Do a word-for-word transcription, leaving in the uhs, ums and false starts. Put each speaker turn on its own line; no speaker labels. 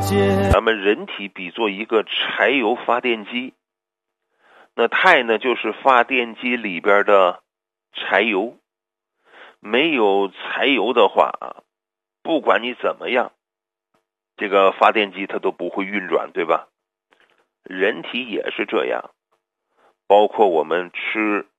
咱们人体比作一个柴油发电机，那钛呢就是发电机里边的柴油。没有柴油的话，不管你怎么样，这个发电机它都不会运转，对吧？人体也是这样，包括我们吃